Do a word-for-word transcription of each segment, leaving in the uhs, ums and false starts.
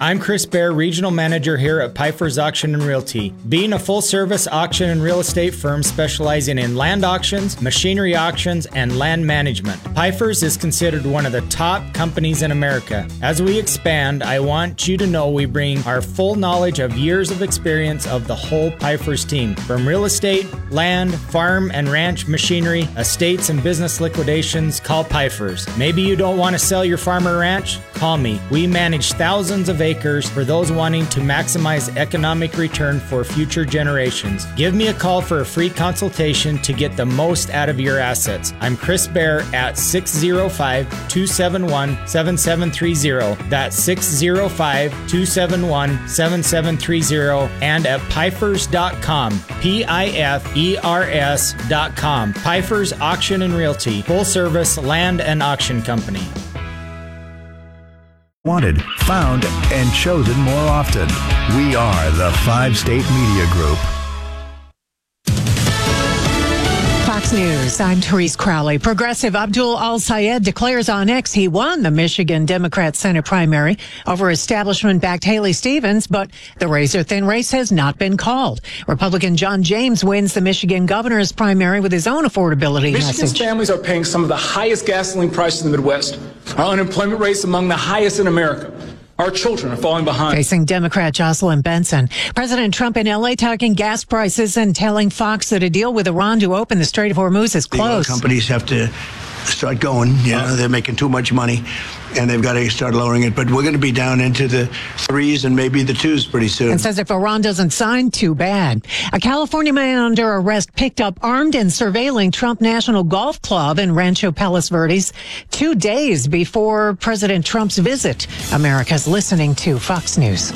I'm Chris Bear, Regional Manager here at Pfeiffer's Auction and Realty. Being a full-service auction and real estate firm specializing in land auctions, machinery auctions, and land management, Pfeiffer's is considered one of the top companies in America. As we expand, I want you to know we bring our full knowledge of years of experience of the whole Pfeiffer's team. From real estate, land, farm and ranch machinery, estates and business liquidations, call Pfeiffer's. Maybe you don't want to sell your farm or ranch? Call me. We manage thousands of acres for those wanting to maximize economic return for future generations. Give me a call for a free consultation to get the most out of your assets. I'm Chris Bear at six oh five, two seven one, seven seven three oh. That's six oh five, two seven one, seven seven three oh and at Pfeifers dot com. P I F E R S dot com. Pfeiffer's Auction and Realty, full service land and auction company. Wanted, found, and chosen more often. We are the Five State Media Group. Fox News, I'm Therese Crowley. Progressive Abdul Al-Sayed declares on X he won the Michigan Democrat Senate primary over establishment-backed Haley Stevens, but the razor-thin race has not been called. Republican John James wins the Michigan governor's primary with his own affordability Michigan's message. families are paying some of the highest gasoline prices in the Midwest. Our unemployment rate's among the highest in America. Our children are falling behind. Facing Democrat Jocelyn Benson. President Trump in L A talking gas prices and telling Fox that a deal with Iran to open the Strait of Hormuz is close. The oil companies have to start going. You know, they're making too much money, and they've got to start lowering it. But we're going to be down into the threes and maybe the twos pretty soon. And says if Iran doesn't sign, too bad. A California man under arrest picked up armed and surveilling Trump National Golf Club in Rancho Palos Verdes two days before President Trump's visit. America's listening to Fox News.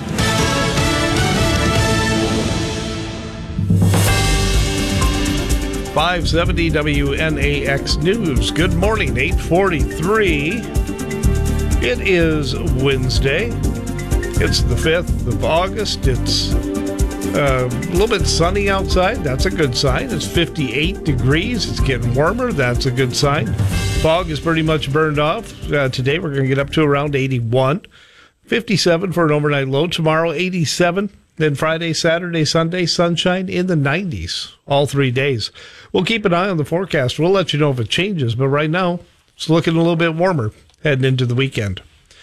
five seventy W N A X News. Good morning, eight forty-three. It is Wednesday. It's the fifth of August. It's uh, a little bit sunny outside. That's a good sign. It's fifty-eight degrees. It's getting warmer. That's a good sign. Fog is pretty much burned off. Uh, today we're going to get up to around eighty-one. fifty-seven for an overnight low. Tomorrow, eighty-seven. Then Friday, Saturday, Sunday, sunshine in the nineties all three days. We'll keep an eye on the forecast. We'll let you know if it changes, but right now it's looking a little bit warmer heading into the weekend.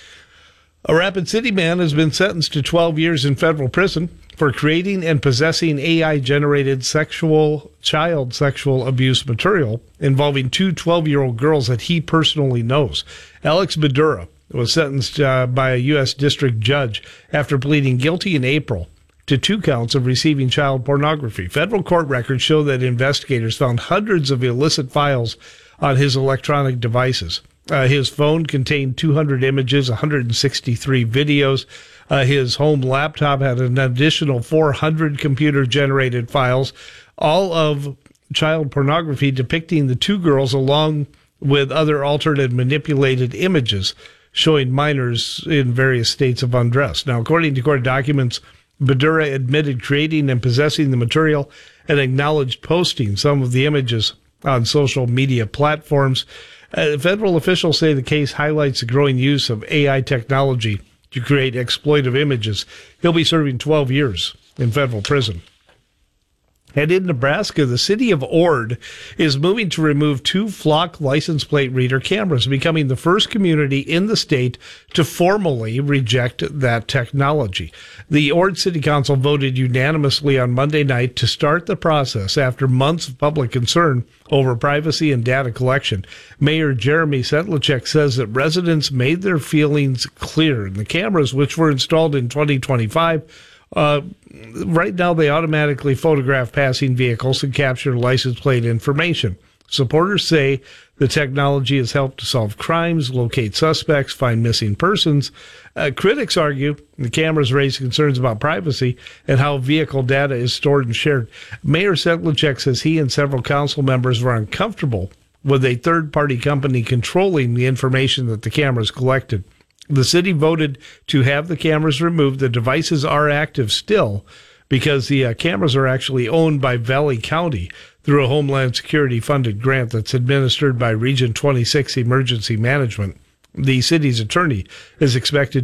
A Rapid City man has been sentenced to twelve years in federal prison for creating and possessing A I-generated sexual, child sexual abuse material involving two twelve-year-old girls that he personally knows. Alex Badura was sentenced uh, by a U S district judge after pleading guilty in April to two counts of receiving child pornography. Federal court records show that investigators found hundreds of illicit files on his electronic devices. Uh, his phone contained two hundred images, one hundred sixty-three videos. Uh, his home laptop had an additional four hundred computer-generated files, all of child pornography depicting the two girls along with other altered and manipulated images showing minors in various states of undress. Now, according to court documents, Badura admitted creating and possessing the material and acknowledged posting some of the images on social media platforms. Uh, federal officials say the case highlights the growing use of A I technology to create exploitive images. He'll be serving twelve years in federal prison. And in Nebraska, the city of Ord is moving to remove two Flock license plate reader cameras, becoming the first community in the state to formally reject that technology. The Ord City Council voted unanimously on Monday night to start the process after months of public concern over privacy and data collection. Mayor Jeremy Sedlacek says that residents made their feelings clear, and the cameras, which were installed in twenty twenty-five, Uh, right now, they automatically photograph passing vehicles and capture license plate information. Supporters say the technology has helped to solve crimes, locate suspects, find missing persons. Uh, critics argue the cameras raise concerns about privacy and how vehicle data is stored and shared. Mayor Sedlacek says he and several council members were uncomfortable with a third-party company controlling the information that the cameras collected. The city voted to have the cameras removed. The devices are active still because the uh, cameras are actually owned by Valley County through a Homeland Security funded grant that's administered by Region twenty-six Emergency Management. The city's attorney is expected